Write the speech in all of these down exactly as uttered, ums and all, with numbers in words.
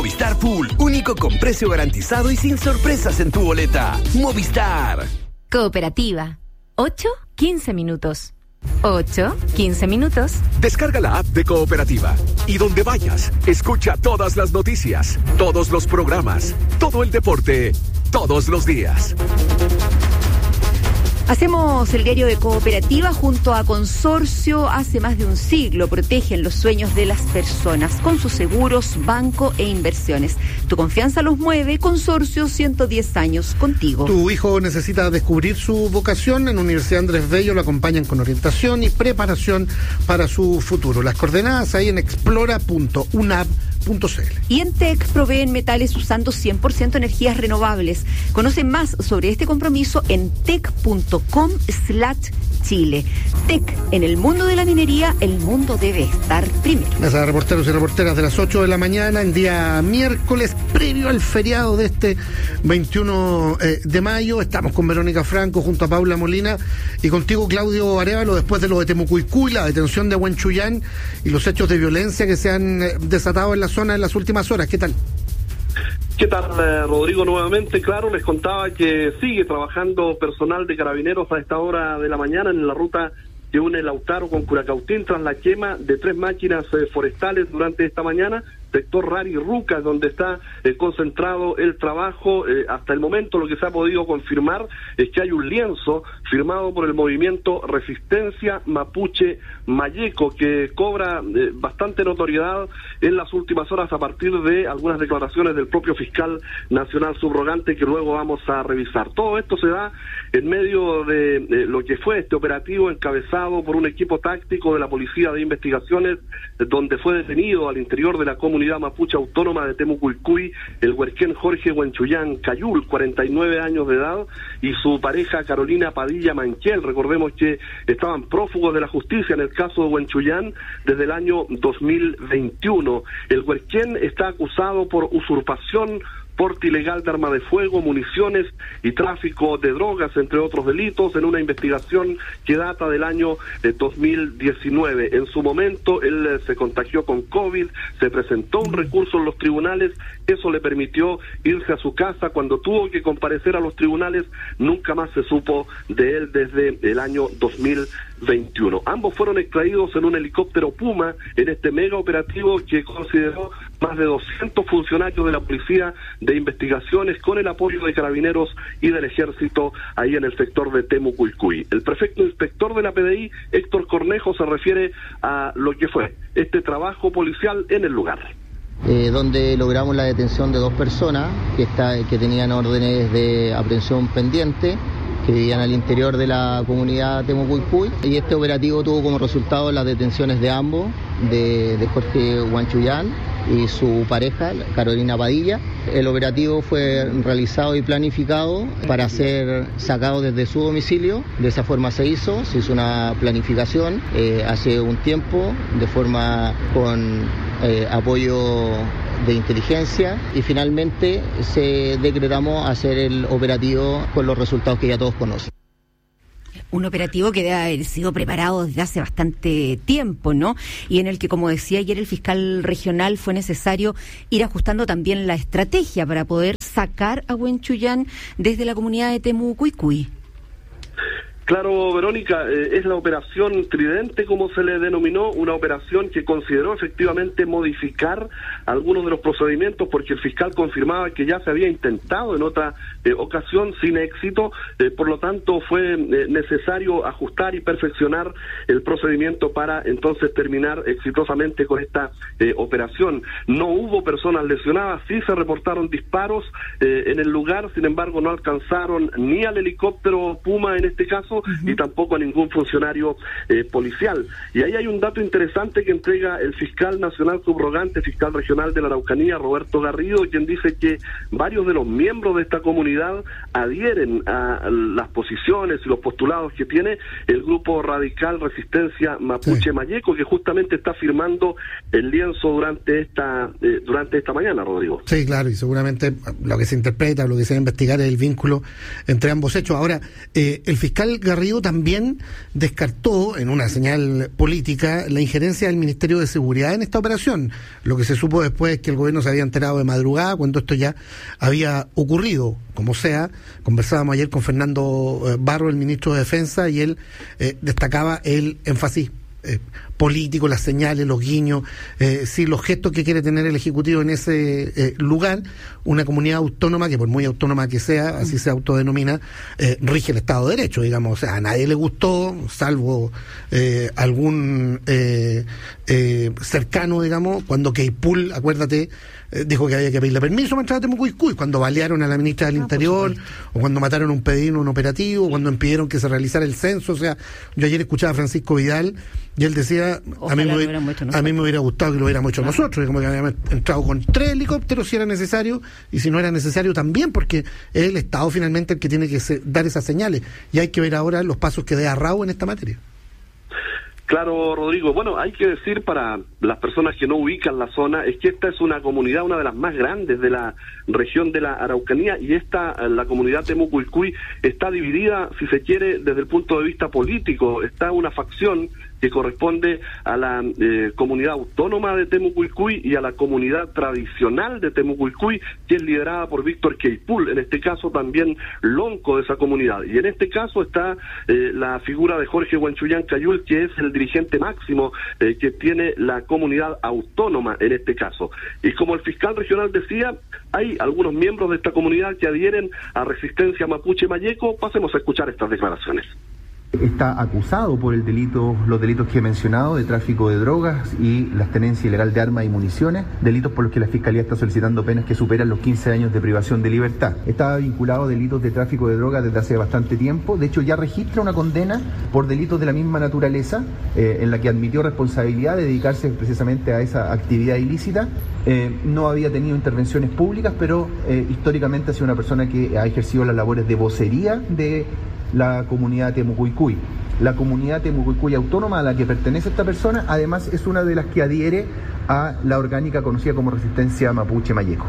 Movistar Full, único con precio garantizado y sin sorpresas en tu boleta. Movistar. Cooperativa. ocho, quince minutos. ocho, quince minutos. Descarga la app de Cooperativa y donde vayas, escucha todas las noticias, todos los programas, todo el deporte, todos los días. Hacemos el diario de Cooperativa junto a Consorcio. Hace más de un siglo protegen los sueños de las personas con sus seguros, banco e inversiones. Tu confianza los mueve. Consorcio, ciento diez años contigo. Tu hijo necesita descubrir su vocación. En Universidad Andrés Bello lo acompañan con orientación y preparación para su futuro. Las coordenadas ahí en explora punto unab punto c l. Y en T E C proveen metales usando cien por ciento energías renovables. Conoce más sobre este compromiso en tec punto com slash Chile. T E C, en el mundo de la minería, el mundo debe estar primero. Mesa de reporteros y reporteras de las ocho de la mañana, en día miércoles, previo al feriado de este veintiuno de mayo. Estamos con Verónica Franco junto a Paula Molina y contigo, Claudio Arévalo, después de lo de Temucuicui, la detención de Huenchuyán y los hechos de violencia que se han desatado en la zona en las últimas horas. ¿Qué tal? ¿Qué tal, eh, Rodrigo? Nuevamente, claro, les contaba que sigue trabajando personal de Carabineros a esta hora de la mañana en la ruta que une Lautaro con Curacautín tras la quema de tres máquinas eh, forestales durante esta mañana, sector Rari Ruca, donde está eh, concentrado el trabajo. Eh, hasta el momento lo que se ha podido confirmar es que hay un lienzo firmado por el movimiento Resistencia Mapuche Mayeco, que cobra eh, bastante notoriedad en las últimas horas a partir de algunas declaraciones del propio fiscal nacional subrogante que luego vamos a revisar. Todo esto se da en medio de eh, lo que fue este operativo encabezado por un equipo táctico de la Policía de Investigaciones, eh, donde fue detenido al interior de la comunidad mapuche autónoma de Temucuicui el huerquén Jorge Huenchuyán Cayul, cuarenta y nueve años de edad, y su pareja Carolina Padilla Manquel. Recordemos que estaban prófugos de la justicia en el caso de Huenchuyán desde el año dos mil veintiuno. El huerquén está acusado por usurpación, porte ilegal de arma de fuego, municiones y tráfico de drogas, entre otros delitos, en una investigación que data del año eh, dos mil diecinueve. En su momento, él eh, se contagió con COVID, se presentó un recurso en los tribunales, eso le permitió irse a su casa. Cuando tuvo que comparecer a los tribunales, nunca más se supo de él desde el año dos mil veintiuno. Ambos fueron extraídos en un helicóptero Puma en este mega operativo que consideró más de doscientos funcionarios de la Policía de Investigaciones con el apoyo de Carabineros y del Ejército ahí en el sector de Temucuicui. El prefecto inspector de la P D I, Héctor Cornejo, se refiere a lo que fue este trabajo policial en el lugar. Eh, donde logramos la detención de dos personas que, está, que tenían órdenes de aprehensión pendiente, que vivían al interior de la comunidad Temucuicui, y este operativo tuvo como resultado las detenciones de ambos, de, de Jorge Huenchuyán y su pareja, Carolina Padilla. El operativo fue realizado y planificado para ser sacado desde su domicilio. De esa forma se hizo, se hizo una planificación eh, hace un tiempo, de forma con eh, apoyo de inteligencia, y finalmente se decretamos hacer el operativo con los resultados que ya todos conocen. Un operativo que debe haber sido preparado desde hace bastante tiempo, ¿no? Y en el que, como decía ayer el fiscal regional, fue necesario ir ajustando también la estrategia para poder sacar a Huenchuyán desde la comunidad de Temucuicui. Claro, Verónica, eh, es la operación Tridente, como se le denominó, una operación que consideró efectivamente modificar algunos de los procedimientos, porque el fiscal confirmaba que ya se había intentado en otra eh, ocasión sin éxito. Eh, por lo tanto fue eh, necesario ajustar y perfeccionar el procedimiento para entonces terminar exitosamente con esta eh, operación. No hubo personas lesionadas, sí se reportaron disparos eh, en el lugar, sin embargo no alcanzaron ni al helicóptero Puma en este caso, Uh-huh. y tampoco a ningún funcionario eh, policial. Y ahí hay un dato interesante que entrega el fiscal nacional subrogante, fiscal regional de la Araucanía, Roberto Garrido, quien dice que varios de los miembros de esta comunidad adhieren a las posiciones y los postulados que tiene el grupo radical Resistencia Mapuche sí. Mayeco, que justamente está firmando el lienzo durante esta eh, durante esta mañana, Rodrigo. Sí, claro, y seguramente lo que se interpreta, lo que se va a investigar es el vínculo entre ambos hechos. Ahora, eh, el fiscal Garrido también descartó, en una señal política, la injerencia del Ministerio de Seguridad en esta operación. Lo que se supo después es que el gobierno se había enterado de madrugada cuando esto ya había ocurrido. Como sea, conversábamos ayer con Fernando eh, Barro, el ministro de Defensa, y él eh, destacaba el énfasis Eh, político, las señales, los guiños, eh, sí, los gestos que quiere tener el Ejecutivo en ese eh, lugar. Una comunidad autónoma que, por muy autónoma que sea, así se autodenomina, eh, rige el Estado de Derecho, digamos. O sea, a nadie le gustó, salvo eh, algún eh, eh, cercano, digamos, cuando Keipull, acuérdate, eh, dijo que había que pedirle permiso para entrar a Temucuicui, cuando balearon a la ministra del ah, Interior, o cuando mataron a un pedino, un operativo, o cuando impidieron que se realizara el censo. O sea, yo ayer escuchaba a Francisco Vidal y él decía, a mí, me hubiera, a mí me hubiera gustado que lo hubiéramos hecho claro. nosotros, como que habíamos entrado con tres helicópteros si era necesario, y si no era necesario también, porque es el Estado finalmente el que tiene que se, dar esas señales, y hay que ver ahora los pasos que dé Arrau en esta materia. Claro, Rodrigo. Bueno, hay que decir para las personas que no ubican la zona, es que esta es una comunidad, una de las más grandes de la región de la Araucanía, y esta, la comunidad Temucuicui, está dividida, si se quiere, desde el punto de vista político. Está una facción que corresponde a la eh, comunidad autónoma de Temucuicui y a la comunidad tradicional de Temucuicui, que es liderada por Víctor Keipull, en este caso también lonco de esa comunidad. Y en este caso está eh, la figura de Jorge Huanchuyán Cayul, que es el dirigente máximo eh, que tiene la comunidad autónoma en este caso. Y como el fiscal regional decía, hay algunos miembros de esta comunidad que adhieren a Resistencia Mapuche Mayeco. Pasemos a escuchar estas declaraciones. Está acusado por el delito, los delitos que he mencionado, de tráfico de drogas y la tenencia ilegal de armas y municiones, delitos por los que la Fiscalía está solicitando penas que superan los quince años de privación de libertad. Estaba vinculado a delitos de tráfico de drogas desde hace bastante tiempo. De hecho, ya registra una condena por delitos de la misma naturaleza, eh, en la que admitió responsabilidad de dedicarse precisamente a esa actividad ilícita. Eh, no había tenido intervenciones públicas, pero eh, históricamente ha sido una persona que ha ejercido las labores de vocería de la comunidad Temucuicui. La comunidad Temucuicui autónoma a la que pertenece esta persona, además, es una de las que adhiere a la orgánica conocida como Resistencia Mapuche Mayeco.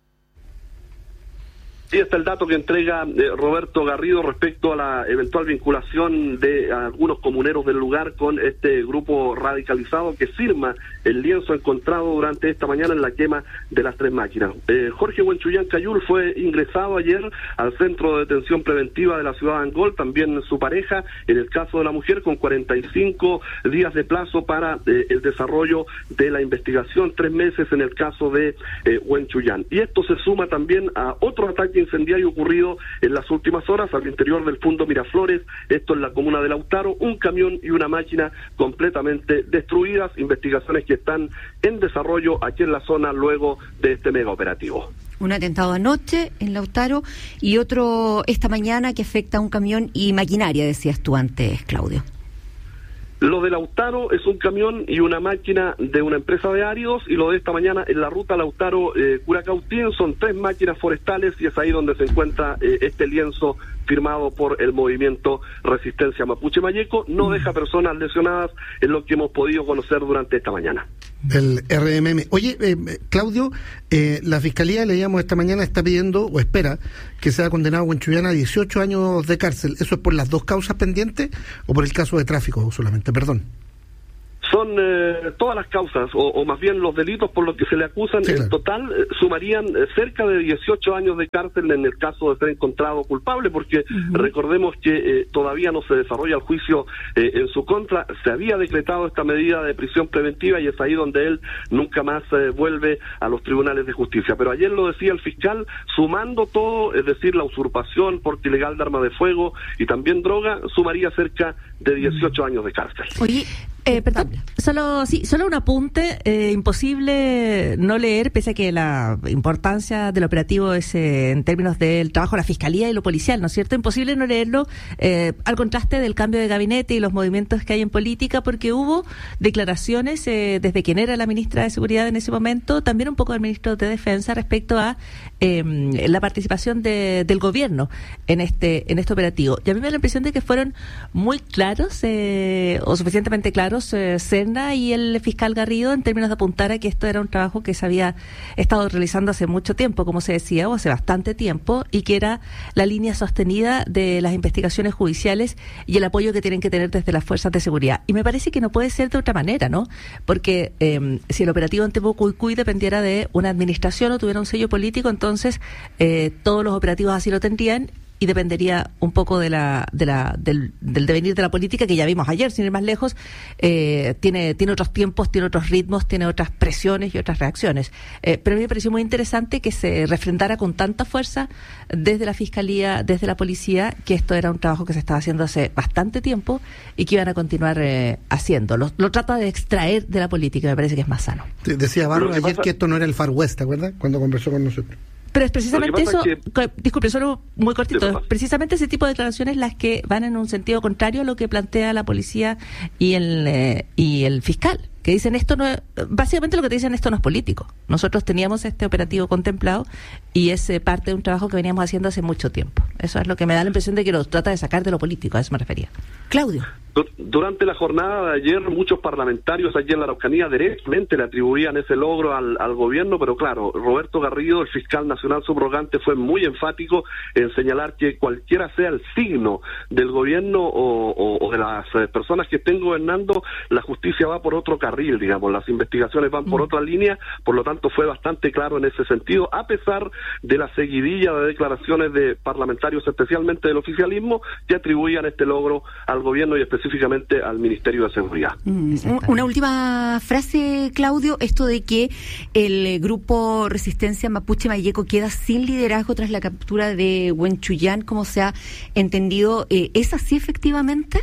Sí, está el dato que entrega eh, Roberto Garrido respecto a la eventual vinculación de algunos comuneros del lugar con este grupo radicalizado que firma el lienzo encontrado durante esta mañana en la quema de las tres máquinas. Eh, Jorge Huanchuyán Cayul fue ingresado ayer al Centro de Detención Preventiva de la ciudad de Angol, también su pareja, en el caso de la mujer, con cuarenta y cinco días de plazo para eh, el desarrollo de la investigación, tres meses en el caso de eh, Huanchuyán. Y esto se suma también a otro ataque incendiario ocurrido en las últimas horas al interior del Fundo Miraflores, esto en la comuna de Lautaro, un camión y una máquina completamente destruidas, investigaciones que están en desarrollo aquí en la zona luego de este mega operativo. Un atentado anoche en Lautaro y otro esta mañana que afecta a un camión y maquinaria, decías tú antes, Claudio. Lo de Lautaro es un camión y una máquina de una empresa de áridos, y lo de esta mañana en la ruta Lautaro-Curacautín son tres máquinas forestales, y es ahí donde se encuentra eh, este lienzo firmado por el movimiento Resistencia Mapuche Mayeco. No deja personas lesionadas, en lo que hemos podido conocer durante esta mañana. El R M M. Oye, eh, Claudio, eh, la Fiscalía, leíamos esta mañana, está pidiendo, o espera, que sea condenado Huanchuyán a dieciocho años de cárcel. ¿Eso es por las dos causas pendientes o por el caso de tráfico solamente? Perdón. Son eh, todas las causas, o, o más bien los delitos por los que se le acusan, sí, claro. En total eh, sumarían eh, cerca de dieciocho años de cárcel en el caso de ser encontrado culpable, porque uh-huh. recordemos que eh, todavía no se desarrolla el juicio eh, en su contra. Se había decretado esta medida de prisión preventiva y es ahí donde él nunca más eh, vuelve a los tribunales de justicia. Pero ayer lo decía el fiscal, sumando todo, es decir, la usurpación, porte ilegal de arma de fuego y también droga, sumaría cerca de dieciocho uh-huh. años de cárcel. Oye, Eh, perdón, solo sí, solo un apunte, eh, imposible no leer, pese a que la importancia del operativo es eh, en términos del trabajo de la Fiscalía y lo policial, ¿no es cierto? Imposible no leerlo eh, al contraste del cambio de gabinete y los movimientos que hay en política, porque hubo declaraciones eh, desde quien era la ministra de Seguridad en ese momento, también un poco del ministro de Defensa respecto a eh, la participación de, del gobierno en este en este operativo. Y a mí me da la impresión de que fueron muy claros eh, o suficientemente claros Carlos eh, Serna y el fiscal Garrido en términos de apuntar a que esto era un trabajo que se había estado realizando hace mucho tiempo, como se decía, o hace bastante tiempo, y que era la línea sostenida de las investigaciones judiciales y el apoyo que tienen que tener desde las fuerzas de seguridad. Y me parece que no puede ser de otra manera, ¿no? Porque eh, si el operativo en Temuco-Cuycuy dependiera de una administración o tuviera un sello político, entonces eh, todos los operativos así lo tendrían, y dependería un poco de la, de la, del, del devenir de la política, que ya vimos ayer, sin ir más lejos, eh, tiene, tiene otros tiempos, tiene otros ritmos, tiene otras presiones y otras reacciones. Eh, pero a mí me pareció muy interesante que se refrendara con tanta fuerza desde la Fiscalía, desde la Policía, que esto era un trabajo que se estaba haciendo hace bastante tiempo y que iban a continuar eh, haciendo. Lo, lo trata de extraer de la política, me parece que es más sano. Decía Barro ayer pasa... que esto no era el Far West, ¿te acuerdas? Cuando conversó con nosotros. Pero es precisamente eso, que... disculpe, solo muy cortito, es precisamente ese tipo de declaraciones las que van en un sentido contrario a lo que plantea la policía y el eh, y el fiscal, que dicen esto no es, básicamente lo que te dicen, esto no es político. Nosotros teníamos este operativo contemplado y es eh, parte de un trabajo que veníamos haciendo hace mucho tiempo. Eso es lo que me da la impresión de que lo trata de sacar de lo político, a eso me refería. Claudio. Durante la jornada de ayer, muchos parlamentarios allí en la Araucanía directamente le atribuían ese logro al, al gobierno, pero claro, Roberto Garrido, el fiscal nacional subrogante, fue muy enfático en señalar que cualquiera sea el signo del gobierno o, o, o de las personas que estén gobernando, la justicia va por otro carril, digamos, las investigaciones van por mm. otra línea, por lo tanto fue bastante claro en ese sentido, a pesar de la seguidilla de declaraciones de parlamentarios, especialmente del oficialismo, que atribuían este logro al gobierno y específicamente específicamente al Ministerio de Seguridad. Mm, una última frase, Claudio, esto de que el grupo Resistencia Mapuche Mayeco queda sin liderazgo tras la captura de Huenchuyán, como se ha entendido, eh, ¿es así efectivamente?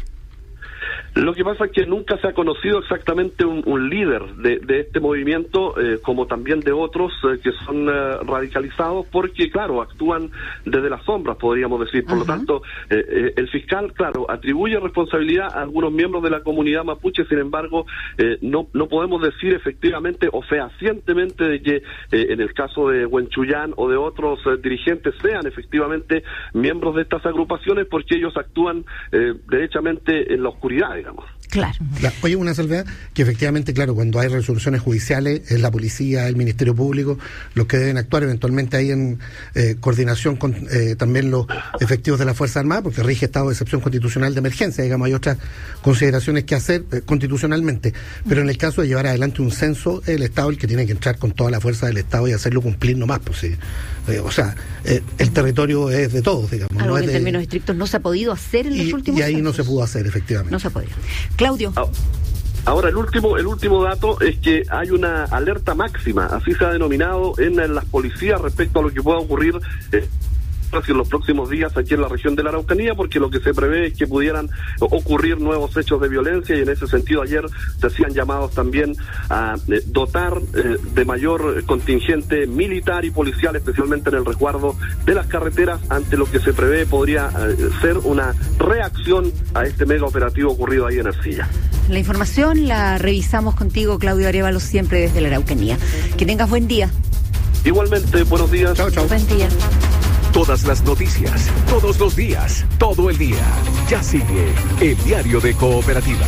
Lo que pasa es que nunca se ha conocido exactamente un, un líder de, de este movimiento, eh, como también de otros eh, que son eh, radicalizados, porque, claro, actúan desde las sombras, podríamos decir. Por uh-huh. lo tanto, eh, eh, el fiscal, claro, atribuye responsabilidad a algunos miembros de la comunidad mapuche, sin embargo, eh, no no podemos decir efectivamente o fehacientemente de que eh, en el caso de Huenchuyán o de otros eh, dirigentes sean efectivamente miembros de estas agrupaciones, porque ellos actúan eh, derechamente en la oscuridad, digamos. Claro. Claro. Oye, una salvedad, que efectivamente, claro, cuando hay resoluciones judiciales, es la policía, el Ministerio Público, los que deben actuar eventualmente ahí en eh, coordinación con eh, también los efectivos de la Fuerza Armada, porque rige estado de excepción constitucional de emergencia, digamos, hay otras consideraciones que hacer eh, constitucionalmente, pero en el caso de llevar adelante un censo, el Estado el que tiene que entrar con toda la fuerza del Estado y hacerlo cumplir nomás, pues sí. Eh, o sea, eh, el territorio es de todos, digamos. Algo no que es en de, términos estrictos no se ha podido hacer en y, los últimos años. Y ahí censos. No se pudo hacer, efectivamente. No se ha podido. Claudio. Ahora, el último el último dato es que hay una alerta máxima, así se ha denominado en, en las policías respecto a lo que pueda ocurrir eh, en los próximos días aquí en la región de la Araucanía, porque lo que se prevé es que pudieran ocurrir nuevos hechos de violencia, y en ese sentido ayer se hacían llamados también a eh, dotar eh, de mayor contingente militar y policial, especialmente en el resguardo de las carreteras, ante lo que se prevé podría eh, ser una reacción a este mega operativo ocurrido ahí en Ercilla. La información la revisamos contigo, Claudio Arévalo, siempre desde la Araucanía. Que tengas buen día. Igualmente, buenos días. Chao, chao. Buen día. Todas las noticias, todos los días, todo el día. Ya sigue el Diario de Cooperativa.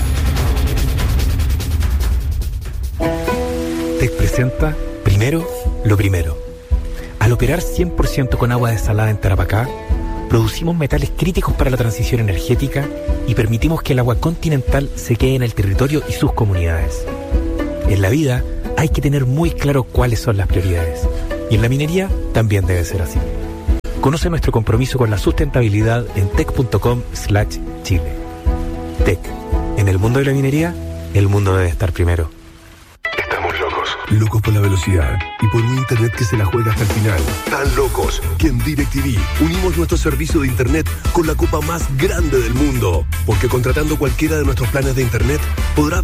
T E C presenta Primero lo Primero. Al operar cien por ciento con agua desalada en Tarapacá, producimos metales críticos para la transición energética y permitimos que el agua continental se quede en el territorio y sus comunidades. En la vida hay que tener muy claro cuáles son las prioridades, y en la minería también debe ser así. Conoce nuestro compromiso con la sustentabilidad en tec.com slash Chile. T E C. En el mundo de la minería, el mundo debe estar primero. Estamos locos. Locos por la velocidad y por un internet que se la juega hasta el final. Tan locos que en DirecTV unimos nuestro servicio de internet con la copa más grande del mundo. Porque contratando cualquiera de nuestros planes de internet podrás